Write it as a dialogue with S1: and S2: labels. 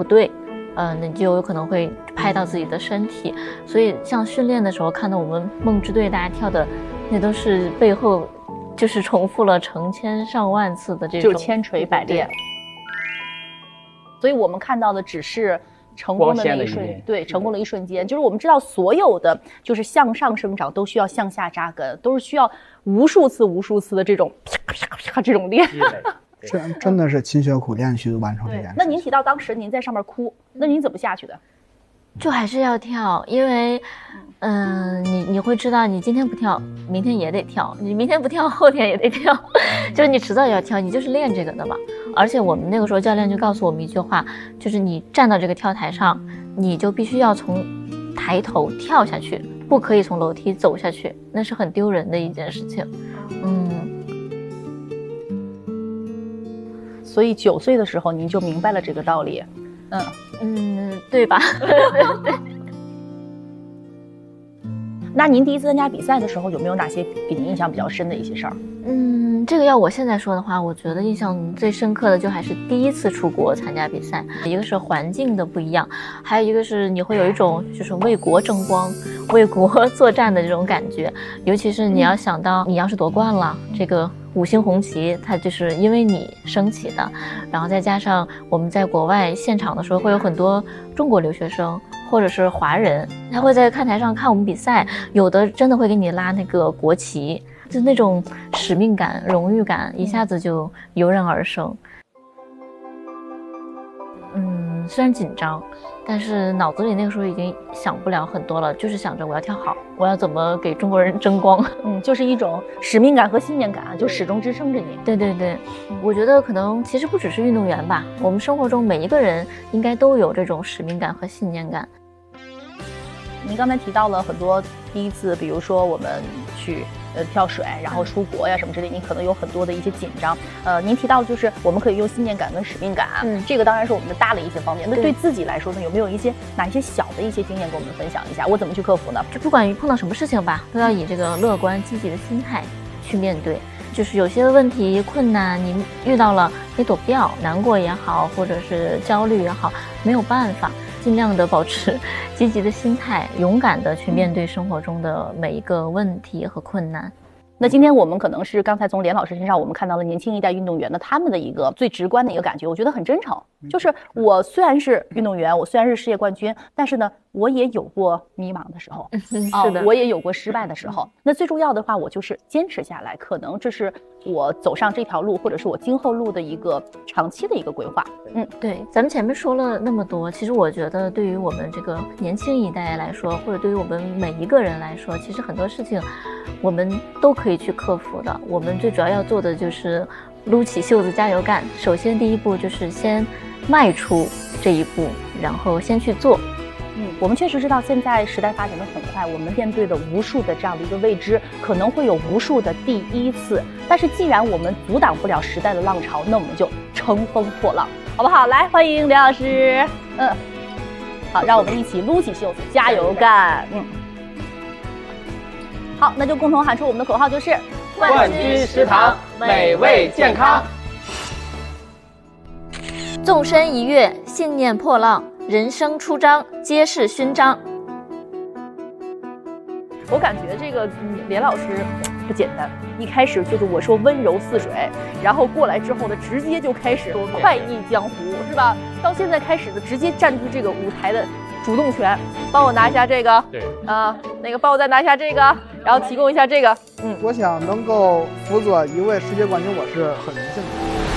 S1: 不对，你就有可能会拍到自己的身体。所以像训练的时候看到我们梦之队大家跳的，那都是背后就是重复了成千上万次的这种，
S2: 就千锤百炼。所以我们看到的只是成功的那一瞬，对，成功的一瞬间。就是我们知道所有的就是向上生长都需要向下扎根，都是需要无数次的这种啪啪啪这种练。
S3: 真的是勤学苦练去完成这件事。
S2: 那您提到当时您在上面哭，那您怎么下去的？
S1: 就还是要跳，因为你会知道你今天不跳明天也得跳，你明天不跳后天也得跳，就是你迟早也要跳，你就是练这个的嘛。而且我们那个时候教练就告诉我们一句话，就是你站到这个跳台上，你就必须要从抬头跳下去，不可以从楼梯走下去，那是很丢人的一件事情。
S2: 所以9岁的时候您就明白了这个道理。
S1: 对吧？对。
S2: 那您第一次参加比赛的时候，有没有哪些给您印象比较深的一些事儿？
S1: 这个要我现在说的话，我觉得印象最深刻的就还是第一次出国参加比赛。一个是环境的不一样，还有一个是你会有一种就是为国争光、为国作战的这种感觉。尤其是你要想到，你要是夺冠了，这个5星红旗它就是因为你升起的，然后再加上我们在国外现场的时候会有很多中国留学生或者是华人，他会在看台上看我们比赛，有的真的会给你拉那个国旗，就那种使命感、荣誉感一下子就油然而生。虽然紧张，但是脑子里那个时候已经想不了很多了，就是想着我要跳好，我要怎么给中国人争光。
S2: 就是一种使命感和信念感，就始终支撑着你。
S1: 对，我觉得可能其实不只是运动员吧，我们生活中每一个人应该都有这种使命感和信念感。
S2: 您刚才提到了很多第一次，比如说我们去跳水，然后出国呀什么之类，您可能有很多的一些紧张。您提到的就是我们可以用信念感跟使命感，这个当然是我们的大的一些方面。那对自己来说呢，有没有哪一些小的一些经验跟我们分享一下？我怎么去克服呢？
S1: 就不管碰到什么事情吧，都要以这个乐观积极的心态去面对。就是有些问题困难你遇到了，你躲不掉，难过也好，或者是焦虑也好，没有办法，尽量的保持积极的心态，勇敢的去面对生活中的每一个问题和困难。
S2: 那今天我们可能是刚才从连老师身上我们看到了年轻一代运动员的他们的一个最直观的一个感觉，我觉得很真诚。就是我虽然是运动员，我虽然是世界冠军，但是呢我也有过迷茫的时候，
S1: 是的，
S2: 我也有过失败的时候。那最重要的话，我就是坚持下来，可能这是我走上这条路，或者是我今后路的一个长期的一个规划。
S1: 对，咱们前面说了那么多，其实我觉得对于我们这个年轻一代来说，或者对于我们每一个人来说，其实很多事情我们都可以去克服的。我们最主要做的就是撸起袖子加油干。首先第一步就是先迈出这一步，然后先去做。
S2: 我们确实知道现在时代发展的很快，我们面对的无数的这样的一个未知，可能会有无数的第一次。但是既然我们阻挡不了时代的浪潮，那我们就乘风破浪，好不好？来，欢迎梁老师。好，让我们一起撸起袖子加油干。好，那就共同喊出我们的口号，就是
S4: 冠军食堂，美味健康。
S1: 纵身一跃，信念破浪，人生出章，皆是勋章。
S2: 我感觉这个连老师不简单，一开始就是我说温柔似水，然后过来之后呢，直接就开始快意江湖，是吧？到现在开始的直接占据这个舞台的主动权，帮我拿一下这个，
S4: 对
S2: 那个帮我再拿一下这个，然后提供一下这个。
S3: 我想能够辅佐一位世界冠军，我是很荣幸的。